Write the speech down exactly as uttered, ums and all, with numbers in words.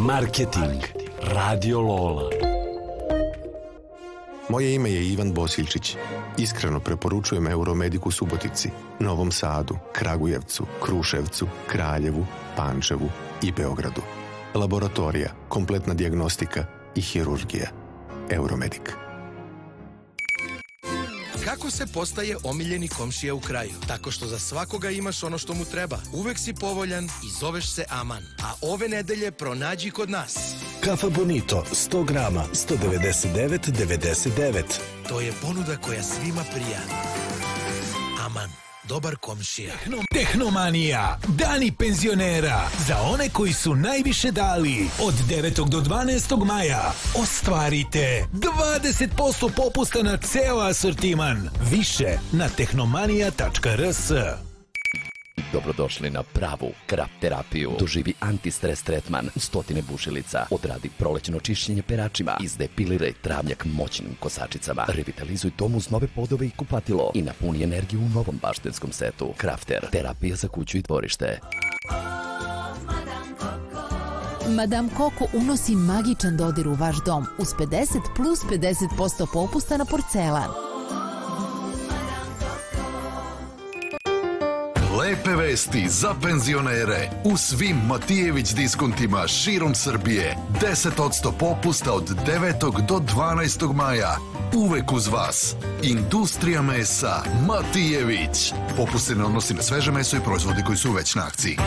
Marketing. Radio Lola. Moje ime je Ivan Bosiljčić. Iskreno preporučujem Euromedic u Subotici, Novom Sadu, Kragujevcu, Kruševcu, Kraljevu, Pančevu i Beogradu. Laboratorija, kompletna dijagnostika i hirurgija. Euromedic. Kako se postaje omiljeni komšija u kraju? Tako što za svakoga imaš ono što mu treba. Uvek si povoljan i zoveš se Aman. A ove nedelje pronađi kod nas. Kafa Bonito, sto grama, sto devedeset devet devedeset devet. To je ponuda koja svima prija. Aman, dobar komšija. Tehnomanija, dani penzionera. Za one koji su najviše dali. Od devetog do dvanaestog maja ostvarite dvadeset posto popusta na ceo asortiman. Više na tehnomanija tačka r s. Dobrodošli na pravu kraft terapiju. Doživi antistres tretman, stotine bušilica, odradi prolećno čišćenje peračima, izdepiliraj travnjak moćnim kosačicama, revitalizuj dom uz nove podove i kupatilo i napuni energiju u novom baštenskom setu. Krafter, terapija za kuću i dvorište. Madame Coco unosi magičan dodir u vaš dom uz pedeset plus pedeset posto popusta na porcelan. Lepe vesti za penzionere. U svim Matijević diskontima širom Srbije. deset posto popusta od devetog do dvanaestog maja. Uvek uz vas. Industrija mesa Matijević. Popust se ne odnosi na sveže meso i proizvode koji su već na akciji.